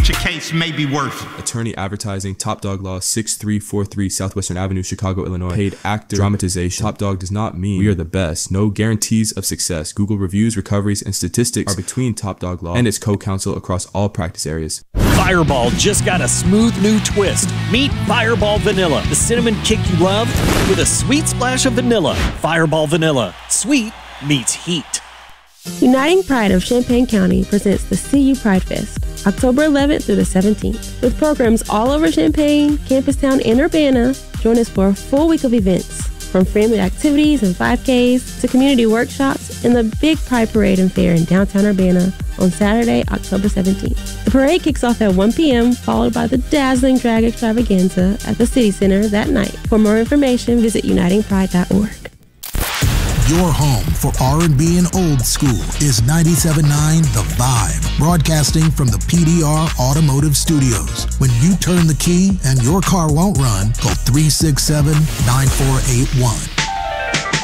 what your case may be worth. Attorney Advertising, Top Dog Law, 6343 Southwestern Avenue, Chicago, Illinois. Paid actor, dramatization. Top Dog does not mean we are the best. No guarantees of success. Google reviews, recoveries, and statistics are between Top Dog Law and its co-counsel across all practice areas. Fireball just got a smooth new twist. Meet Fireball Vanilla, the cinnamon kick you love with a sweet splash of vanilla. Fireball Vanilla. Sweet meets heat. Uniting Pride of Champaign County presents the CU Pride Fest, October 11th through the 17th. With programs all over Champaign, Campustown, and Urbana, join us for a full week of events, from family activities and 5Ks to community workshops and the big Pride Parade and Fair in downtown Urbana on Saturday, October 17th. The parade kicks off at 1 p.m., followed by the dazzling drag extravaganza at the City Center that night. For more information, visit unitingpride.org. Your home for R&B and old school is 97.9 The Vibe, broadcasting from the PDR Automotive Studios. When you turn the key and your car won't run, call 367-9481.